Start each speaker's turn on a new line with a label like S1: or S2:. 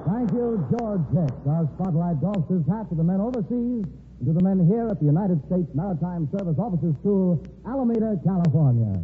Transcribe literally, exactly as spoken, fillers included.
S1: Thank you, George Hicks. Our spotlight golf is hat to the men overseas and to the men here at the United States Maritime Service Officers School, Alameda, California.